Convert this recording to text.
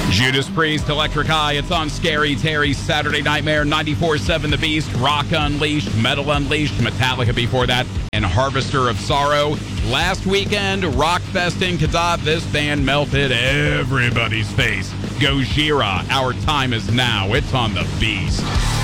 Judas Priest, Electric Eye. It's on Scary Terry's Saturday Nightmare, 94.7 The Beast, Rock Unleashed, Metal Unleashed, Metallica before that, and Harvester of Sorrow. Last weekend, Rockfest in Kazan, this band melted everybody's face. Gojira, Our Time Is Now. It's on The Beast.